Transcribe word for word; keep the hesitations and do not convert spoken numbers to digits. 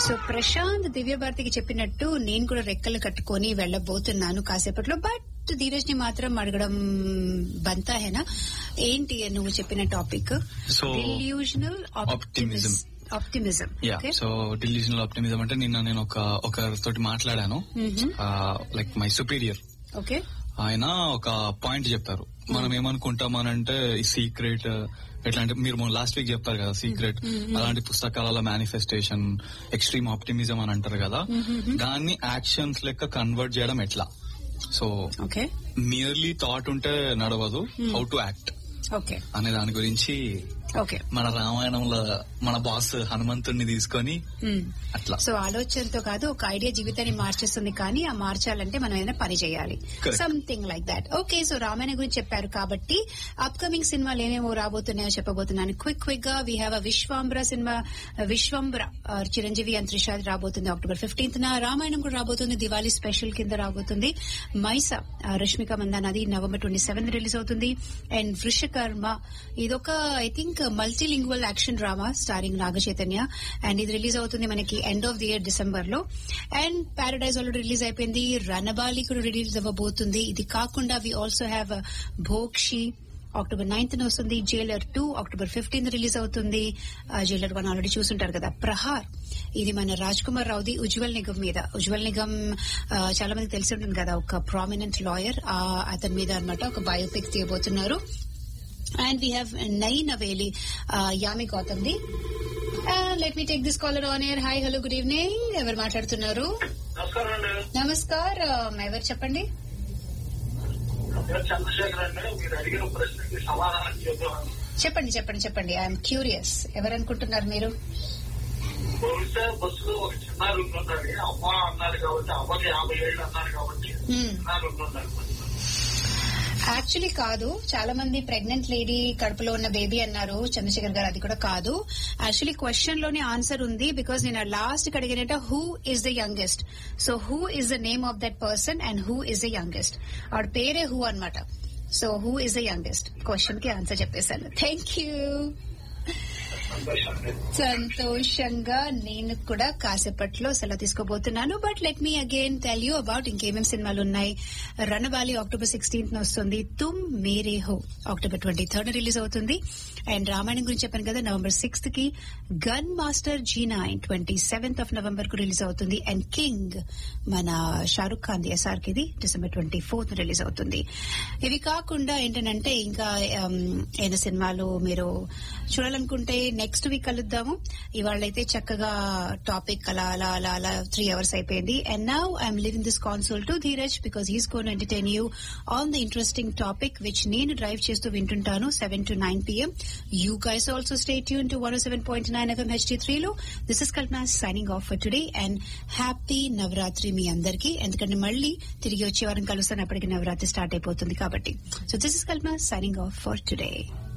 So Prashanth దివ్య భారతికి చెప్పినట్టు నేను కూడా రెక్కలు కట్టుకొని వెళ్లబోతున్నాను కాసేపట్లో. బట్ ధీరజ్ ని మాత్రం అడగడం బంతా హేనా, ఏంటి నువ్వు చెప్పిన topic? డిల్యూషనల్ optimism. Optimism so డిల్యూషనల్ optimism అంటే నిన్న నేను ఒక ఒకరితోటి మాట్లాడాను, లైక్ మై సుపీరియర్. ఓకే. ఆయన ఒక పాయింట్ చెప్పారు. మనం ఏమనుకుంటామనంటే ఈ సీక్రెట్ ఎట్లా అంటే, మీరు లాస్ట్ వీక్ చెప్పారు కదా సీక్రెట్, అలాంటి పుస్తకాల మేనిఫెస్టేషన్, ఎక్స్ట్రీమ్ ఆప్టిమిజం అని అంటారు కదా, దాన్ని యాక్షన్స్ లెక్క కన్వర్ట్ చేయడం ఎట్లా? సో మియర్లీ థాట్ ఉంటే నడవదు, హౌ టు యాక్ట్ అనే దాని గురించి మన రామాయణంలో మన బాస్ హనుమంతుడిని తీసుకొని అట్లా. సో ఆలోచనతో కాదు, ఒక ఐడియా జీవితాన్ని మార్చేస్తుంది, కానీ ఆ మార్చాలంటే మనం ఏదైనా పని చేయాలి, something like that. Okay. So Ramayanam గురించి చెప్పారు కాబట్టి అప్కమింగ్ సినిమాలు ఏమేమో రాబోతున్నాయో చెప్పబోతున్నాను. క్విక్ క్విక్ గా we have a Vishwambhara cinema, Vishwambhara Chiranjeevi and Trisha రాబోతుంది అక్టోబర్ ఫిఫ్టీన్త్ న. రామాయణం కూడా రాబోతుంది, దివాళీ స్పెషల్ కింద రాబోతుంది. మైసా Rashmika మందానాది November twenty seventh release అవుతుంది. అండ్ వృషకర్మ ఇదొక I think multilingual action drama starring Naga Chaitanya, and ఇది రిలీజ్ అవుతుంది మనకి end of the year December లో. అండ్ పారడైజ్ ఆల్రెడీ రిలీజ్ అయిపోయింది, రణబాలి కూడా రిలీజ్ అవ్వబోతుంది. ఇది కాకుండా we also have భోక్షి October ninth న వస్తుంది. Jailer two October fifteenth release అవుతుంది. జైలర్ వన్ ఆల్రెడీ చూసుంటారు కదా. ప్రహార్ ఇది మన రాజ్ కుమార్ రావుది ఉజ్వల్ నిగమ్ మీద. ఉజ్వల్ నిగమ్ చాలా మందికి తెలిసి ఉంటుంది కదా, ఒక ప్రామినెంట్ లాయర్, అతని మీద అన్నమాట ఒక biopic తీయబోతున్నారు. And we have Nain Aveli, uh, Yami Gautamdi. Uh, let me take this caller on air. Hi, hello, good evening. Ever మాట్లాడుతున్నారు? నమస్కార్. ఎవరు చెప్పండి? చెప్పండి చెప్పండి చెప్పండి. I'm curious. ఎవరు అనుకుంటున్నారు మీరు? బస్సులో ఒక చిన్నారు ఉంటున్నాడు, అమ్మ అన్నారు కాబట్టి, అమ్మకి యాభై ఏళ్ళు అన్నారు కాబట్టి యాక్చువల్లీ కాదు. చాలా మంది ప్రెగ్నెంట్ లేడీ కడుపులో ఉన్న బేబీ అన్నారు చంద్రశేఖర్ గారు. అది కూడా కాదు. యాక్చువల్లీ క్వశ్చన్ లోనే ఆన్సర్ ఉంది, బికాస్ నేను లాస్ట్ కి అడిగినట్ట who is the youngest. So who is the name of that person and who is the youngest. ఆవిడ పేరే హూ అన్నమాట. So who is the youngest question కి ఆన్సర్ చెప్పేశాను. Thank you. సంతోషంగా నేను కూడా కాసేపట్లో సెలవు తీసుకోబోతున్నాను. But let me again tell you about ఇంకేమేం సినిమాలు ఉన్నాయి. రణబాలి అక్టోబర్ సిక్స్టీన్త్ వస్తుంది. తుమ్ మేరే హో అక్టోబర్ ట్వంటీ థర్డ్ రిలీజ్ అవుతుంది. అండ్ రామాయణం గురించి చెప్పాను కదా, నవంబర్ సిక్స్త్ కి. Gun master G nine twenty seventh of November కు రిలీజ్ అవుతుంది. అండ్ కింగ్ మన షారుఖ్ ఖాన్ ది ఎస్ఆర్ కి డిసెంబర్ ట్వంటీ ఫోర్త్ రిలీజ్ అవుతుంది. ఇవి కాకుండా ఏంటంటే ఇంకా ఏదైనా సినిమాలు మీరు చూడాలనుకుంటే నెక్స్ట్ వీక్ కలుద్దాము. ఇవాళైతే చక్కగా టాపిక్ అలా అలా అలా అలా త్రీ అవర్స్ అయిపోయింది. And now I'm living this console to Dheeraj because he's gonna to entertain you on the interesting topic which నేను డ్రైవ్ చేస్తూ వింటుంటాను seven to nine PM. You guys also stay tune to one seven point nine FM HD three లో. This is Kalpana signing off for today. And happy Navratri మీ అందరికీ. ఎందుకంటే మళ్ళీ తిరిగి వచ్చే వారం కలుస్తాను, అప్పటికి నవరాత్రి స్టార్ట్ అయిపోతుంది కాబట్టి. So this is Kalpana signing off for today.